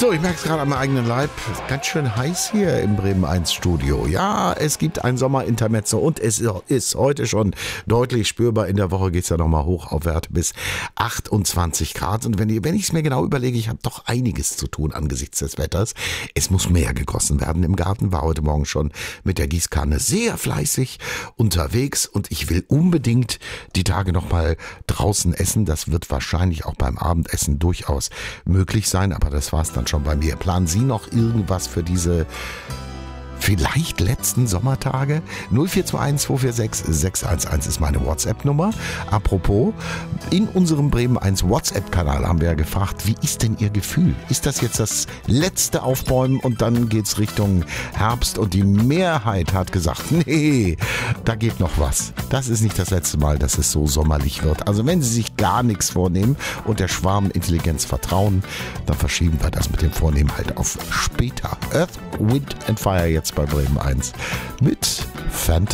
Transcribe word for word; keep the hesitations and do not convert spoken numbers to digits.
So, ich merke es gerade an meinem eigenen Leib. Ganz schön heiß hier im Bremen eins Studio. Ja, es gibt ein Sommerintermezzo und es ist heute schon deutlich spürbar. In der Woche geht es ja nochmal hoch auf Werte bis achtundzwanzig Grad. Und wenn, wenn ich es mir genau überlege, ich habe doch einiges zu tun angesichts des Wetters. Es muss mehr gegossen werden im Garten. War heute Morgen schon mit der Gießkanne sehr fleißig unterwegs. Und ich will unbedingt die Tage nochmal draußen essen. Das wird wahrscheinlich auch beim Abendessen durchaus möglich sein. Aber das war es dann schon bei mir. Planen Sie noch irgendwas für diese vielleicht letzten Sommertage? null vier zwei eins zwei vier sechs sechs eins eins ist meine WhatsApp-Nummer. Apropos, in unserem Bremen eins WhatsApp-Kanal haben wir ja gefragt, wie ist denn Ihr Gefühl? Ist das jetzt das letzte Aufbäumen und dann geht's Richtung Herbst? Und die Mehrheit hat gesagt, nee, da geht noch was. Das ist nicht das letzte Mal, dass es so sommerlich wird. Also wenn Sie sich gar nichts vornehmen und der Schwarmintelligenz vertrauen, dann verschieben wir das mit dem Vornehmen halt auf später. Earth, Wind and Fire jetzt bei Bremen eins mit Phantom.